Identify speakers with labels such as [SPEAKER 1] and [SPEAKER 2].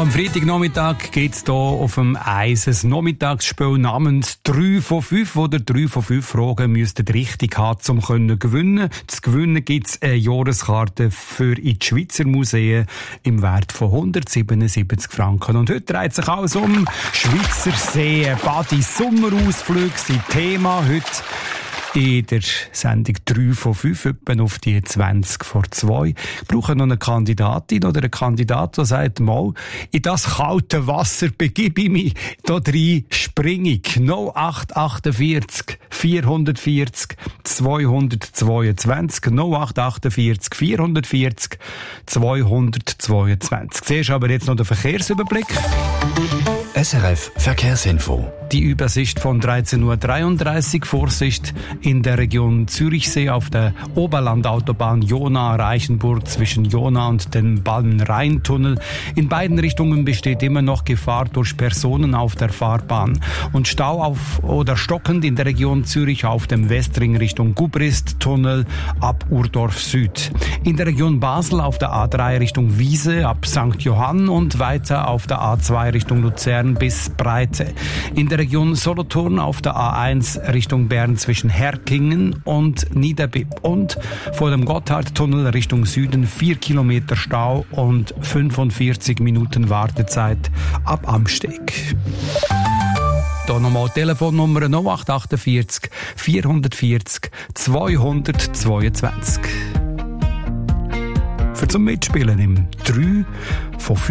[SPEAKER 1] am Freitagnachmittag gibt es hier auf dem Eis ein Nachmittagsspiel namens 3 von 5, wo ihr 3 von 5 Fragen müsstet richtig haben, um zu gewinnen. Zu gewinnen gibt es eine Jahreskarte für in die Schweizer Museen im Wert von 177 Franken. Und heute dreht sich alles um Schweizer Seen, Badi, Sommerausflüge sind Thema heute. In der Sendung 3 von 5, etwa auf die 20 vor 2. Ich brauche noch eine Kandidatin oder einen Kandidat, der sagt, mal, in das kalte Wasser begebe ich mich, da rein springe ich. 0848 440 222, 0848 440 222. Siehst aber jetzt noch den Verkehrsüberblick.
[SPEAKER 2] SRF Verkehrsinfo.
[SPEAKER 1] Die Übersicht von 13.33 Uhr. Vorsicht in der Region Zürichsee auf der Oberlandautobahn Jona-Reichenburg zwischen Jona und dem Ballen-Rhein-Tunnel. In beiden Richtungen besteht immer noch Gefahr durch Personen auf der Fahrbahn. Und Stau auf oder stockend in der Region Zürich auf dem Westring Richtung Gubrist-Tunnel ab Urdorf Süd. In der Region Basel auf der A3 Richtung Wiese ab St. Johann und weiter auf der A2 Richtung Luzern bis Breite. In der Region Solothurn auf der A1 Richtung Bern zwischen Herkingen und Niederbipp. Und vor dem Gotthardtunnel Richtung Süden 4 Kilometer Stau und 45 Minuten Wartezeit ab Amsteg. Hier nochmal Telefonnummer 0848 440 222. Für zum Mitspielen im 3 von 5.